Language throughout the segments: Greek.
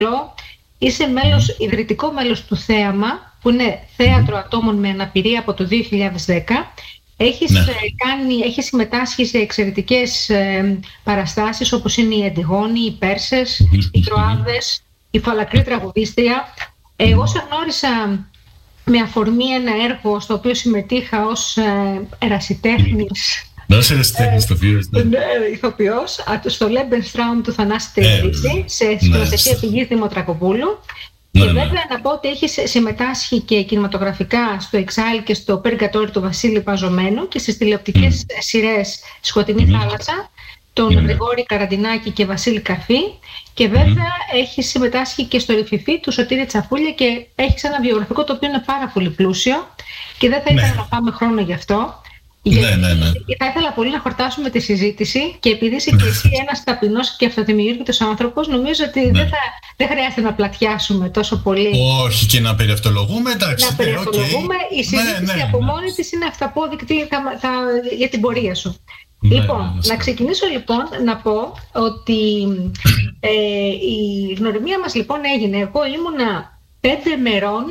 είσαι μέλος, ιδρυτικό μέλος του Θέαμα, που είναι Θέατρο Ατόμων με Αναπηρία από το 2010. Έχεις συμμετάσχει σε εξαιρετικές παραστάσεις όπως είναι οι Εντιγόνοι, οι Πέρσες, οι Τροάδες, η Φαλακρή Τραγουδίστρια. Εγώ σε γνώρισα με αφορμή ένα έργο στο οποίο συμμετείχα ως ερασιτέχνης. Ηθοποιός, στο Lebensraum του Θανάση Τριαδίτη, σε σκηνοθεσία πηγής Δημοτρακοπούλου. Και βέβαια να πω ότι έχει συμμετάσχει και κινηματογραφικά στο Exile και στο Purgatory του Βασίλη Παζωμένου και στις τηλεοπτικές σειρές Σκοτεινή Θάλασσα, τον Γρηγόρη Καραντινάκη και Βασίλη Καρφή. Και βέβαια έχει συμμετάσχει και στο Ρηφιφί του Σωτήρη Τσαφούλια και έχει ένα βιογραφικό το οποίο είναι πάρα πολύ πλούσιο και δεν θα ήθελα να πάμε χρόνο γι' αυτό. Θα ήθελα πολύ να χορτάσουμε τη συζήτηση και επειδή είσαι και εσύ ένας ταπεινός και αυτοδημιούργητος άνθρωπος, νομίζω ότι δεν χρειάζεται να πλατιάσουμε τόσο πολύ. Όχι, και να περιευτολογούμε, εντάξει. Να περιευτολογούμε, η συζήτηση από μόνη της είναι αυταπόδεικτη για την πορεία σου. Λοιπόν, να ξεκινήσω λοιπόν να πω ότι η γνωριμία μας λοιπόν έγινε. Εγώ ήμουνα 5 μερών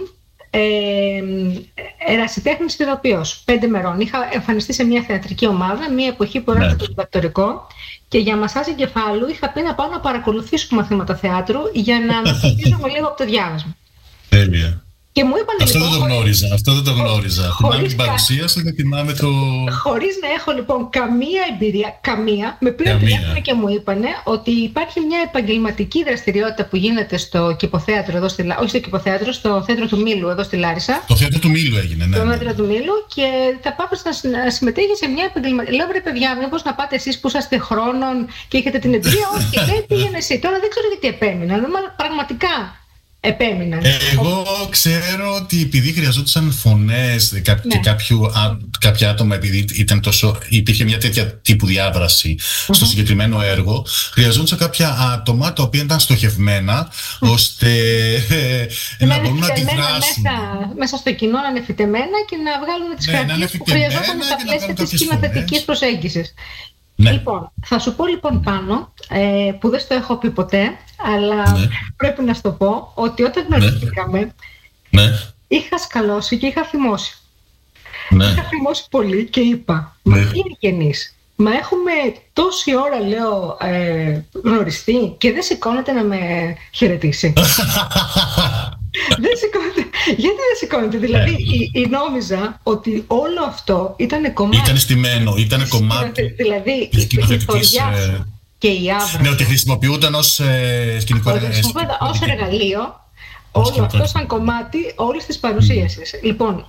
ερασιτέχνης ηθοποιός. 5 μερών. Είχα εμφανιστεί σε μια θεατρική ομάδα, μια εποχή που έγραφε το διδακτορικό και για μασάζ εγκεφάλου είχα πει να πάω να παρακολουθήσω μαθήματα θεάτρου για να με φωτίζομαι λίγο από το διάβασμα. Τέλεια. Και μου είπαν, αυτό δεν το γνώριζα. Θυμάμαι την παρουσίαση και θυμάμαι το... Χωρίς να έχω λοιπόν καμία εμπειρία, με πήραν τηλέφωνο και μου είπαν ότι υπάρχει μια επαγγελματική δραστηριότητα που γίνεται στο Κηποθέατρο εδώ όχι στο Κηποθέατρο, στο Θέατρο του Μήλου εδώ στη Λάρισα. Το Θέατρο του Μήλου έγινε, ναι. Το Θέατρο του Μήλου και θα πάψει να συμμετέχει σε μια επαγγελματική. Λέω, βρε παιδιά, μήπως να πάτε εσείς που είσαστε χρόνων και έχετε την εμπειρία? Όχι, δεν πήγαινε εσύ. Τώρα δεν ξέρω γιατί επέμεινα. Πραγματικά. Επέμειναν. Εγώ ξέρω ότι επειδή χρειαζόντουσαν φωνές και κάποια άτομα, επειδή υπήρχε μια τέτοια τύπου διάδραση στο συγκεκριμένο έργο, χρειαζόντουσαν κάποια άτομα τα οποία ήταν στοχευμένα ώστε να μπορούν να αντιδράσουν. Μέσα στο κοινό να είναι φυτεμένα και να βγάλουν τις χαρακτήρες που χρειαζόταν στα πλαίσια της σκηνοθετικής προσέγγισης. Λοιπόν, θα σου πω λοιπόν πάνω, που δεν στο έχω πει ποτέ, αλλά πρέπει να σου το πω, ότι όταν γνωριστήκαμε, είχα σκαλώσει και είχα θυμώσει. Είχα θυμώσει πολύ και είπα, μα τι είναι γενής. Μα έχουμε τόση ώρα, λέω, γνωριστεί και δεν σηκώνεται να με χαιρετήσει. Δεν σηκώνεται. Γιατί δεν σηκώνεται? Δηλαδή, νόμιζα ότι όλο αυτό ήταν κομμάτι. Ήταν στημένο, ήταν κομμάτι. Δηλαδή, η φοριά και η άβρα. Ναι, ότι χρησιμοποιούνταν ως σκηνικό εργαλείο. Όλο αυτό σαν κομμάτι όλης της παρουσίασης. Λοιπόν,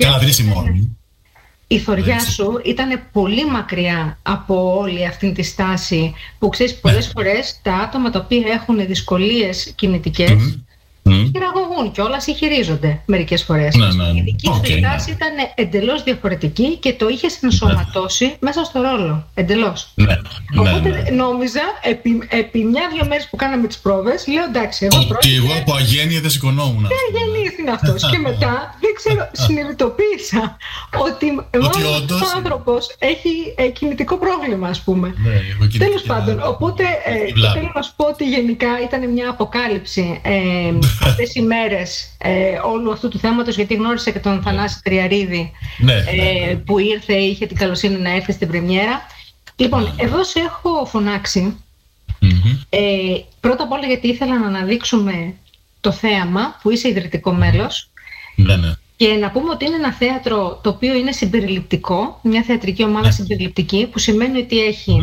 η θωριά σου ήταν πολύ μακριά από όλη αυτή τη στάση που ξέρεις πολλές φορές τα άτομα τα οποία έχουν δυσκολίες κινητικές χειραγωγούν κιόλας ή χειρίζονται μερικές φορές. Η δική σου στάση ήταν εντελώς διαφορετική και το είχες ενσωματώσει μέσα στο ρόλο. Εντελώς. Οπότε νόμιζα επί μια-δυο μέρες που κάναμε τις πρόβες, λέω εντάξει, ότι εγώ από αγένεια δεν σηκωνόμουν. Δεν γεννήθη είναι αυτός. Και μετά, δεν ξέρω, συνειδητοποίησα ότι ο άνθρωπος έχει κινητικό πρόβλημα, ας πούμε. Τέλος πάντων, οπότε θέλω να σου πω ότι γενικά ήταν μια αποκάλυψη αυτές οι μέρες όλου αυτού του θέματος, γιατί γνώρισα και τον Θανάση Τριαρίδη που ήρθε, είχε την καλοσύνη να έρθει στην πρεμιέρα. Λοιπόν, εδώ σε έχω φωνάξει πρώτα απ' όλα γιατί ήθελα να αναδείξουμε το θέαμα που είσαι ιδρυτικό μέλος και να πούμε ότι είναι ένα θέατρο το οποίο είναι συμπεριληπτικό, μια θεατρική ομάδα συμπεριληπτική, που σημαίνει ότι έχει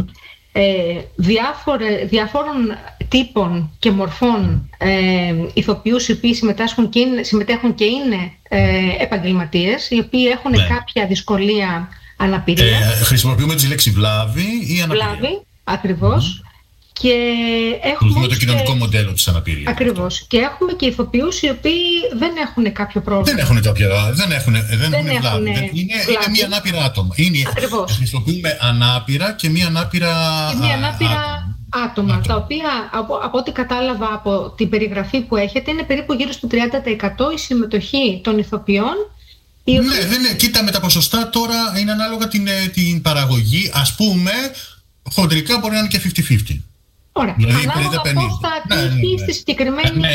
διάφορων τύπων και μορφών ηθοποιούς οι οποίοι συμμετέχουν και είναι επαγγελματίες, οι οποίοι έχουν κάποια δυσκολία, αναπηρία. Χρησιμοποιούμε τη λέξη βλάβη ή αναπηρία. Βλάβη, ακριβώς. Και έχουμε το κοινωνικό μοντέλο της αναπηρίας. Ακριβώς. Και έχουμε και ηθοποιούς οι οποίοι δεν έχουν κάποιο πρόβλημα. Δεν έχουν βλάβη. Είναι μία ανάπηρα άτομα. Χρησιμοποιούμε ανάπηρα και μία ανάπηρα άτομα, τα οποία από ό,τι κατάλαβα από την περιγραφή που έχετε είναι περίπου γύρω στο 30% η συμμετοχή των ηθοποιών. Ναι, κοίτα, με τα ποσοστά τώρα είναι ανάλογα την παραγωγή. Ας πούμε, χοντρικά μπορεί να είναι και 50-50. Ωραία. Δηλαδή, ανάλογα πώς θα τύχει στη συγκεκριμένη